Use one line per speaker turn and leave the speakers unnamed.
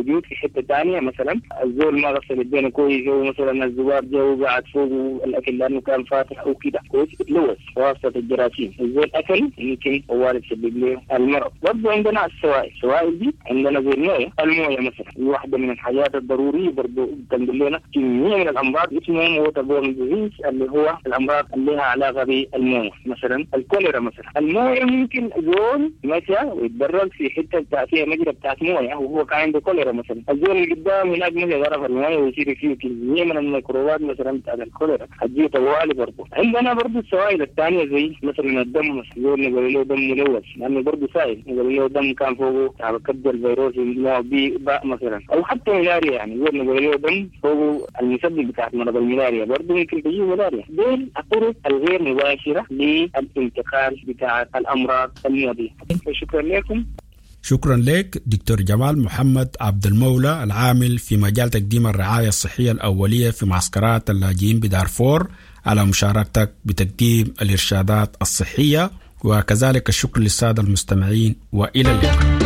موجود في حتة تانية، مثلا الزول ما غسل يدينه كويس، هو مثلا الذباب جو قاعد فوق الأكل لأنه كان فاتح أو كده كويس اتلوث واسطة الجراثيم، الزول أكل يمكن هو تسبب له المرض. برضه عندنا السوائل دي عندنا زي المويه مثلا واحدة من الحاجات الضرورية برضه تنقل لنا كمية من الأمراض اسمهم ووتربورن ديزيز اللي هو الأمراض اللي لها علاقة بالمويه، مثلا الكوليرا مثلا. المويه ممكن زول مشى ويتدرج في حتة فيها مجرى بتاعت مويه وهو كان عنده كوليرا مثلا، الزول اللي قدام هناك مشى ضرب المويه ويصير فيه كمية من الميكروبات مثلا بتاعت الكوليرا هتجيه طوالي. برضه عندنا برضه السوائل الثانية زي مثلا الدم، زول نقول له دم ملوث لأنه برضه سائل، نقول له دم كان فوقه كبد الفيروس نوع بي باء مثلا، أو حتى ملاريا، يعني زول نقول له دم فوقه المسبب بتاعت مرض الملاريا برضه ممكن تجيه ملاريا. دول الطرق الغير مباشرة للانتقال بتاع الأمراض المعدية. شكرا لكم.
شكرا لك دكتور جمال محمد عبد المولى، العامل في مجال تقديم الرعاية الصحية الأولية في معسكرات اللاجئين بدارفور، على مشاركتك بتقديم الإرشادات الصحية، وكذلك الشكر للسادة المستمعين، وإلى اللقاء.